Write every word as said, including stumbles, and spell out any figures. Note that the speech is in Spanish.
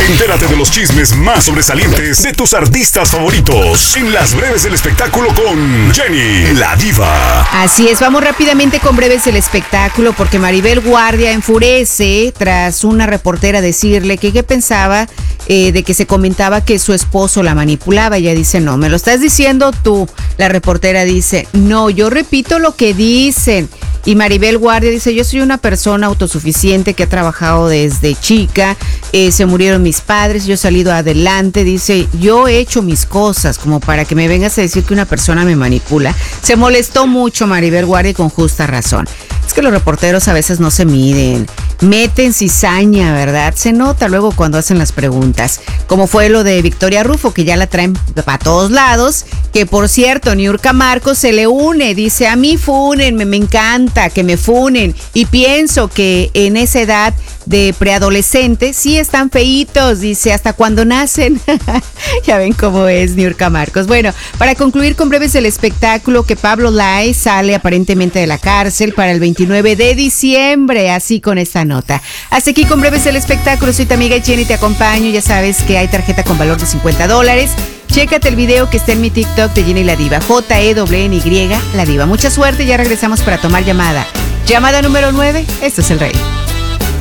Entérate de los chismes más sobresalientes de tus artistas favoritos en las breves del espectáculo con Jenny la Diva. Así es, vamos rápidamente con breves del espectáculo porque Maribel Guardia enfurece tras una reportera decirle que qué pensaba eh, de que se comentaba que su esposo la manipulaba. Ella dice, no, me lo estás diciendo tú. La reportera dice, no, yo repito lo que dicen. Y Maribel Guardia dice, yo soy una persona autosuficiente que ha trabajado desde chica, eh, se murieron mis padres, yo he salido adelante, dice, yo he hecho mis cosas, como para que me vengas a decir que una persona me manipula. Se molestó mucho Maribel Guardia con justa razón. Es que los reporteros a veces no se miden, meten cizaña, ¿verdad? Se nota luego cuando hacen las preguntas. Como fue lo de Victoria Rufo, que ya la traen para todos lados, que por cierto, Niurka Marcos se le une, dice, a mí fúnenme, me encanta que me funen, y pienso que en esa edad de preadolescente sí están feitos, dice, hasta cuando nacen. Ya ven cómo es Niurka Marcos. Bueno, para concluir con breves el espectáculo, que Pablo Lai sale aparentemente de la cárcel para el veintinueve de diciembre, así con esta nota. Hasta aquí con breves el espectáculo, soy tu amiga Jenny, te acompaño, ya sabes que hay tarjeta con valor de cincuenta dólares. Chécate el video que está en mi TikTok de Jenny la Diva, J E W N Y la Diva. Mucha suerte, ya regresamos para tomar llamada. Llamada número nueve, esto es El Rey.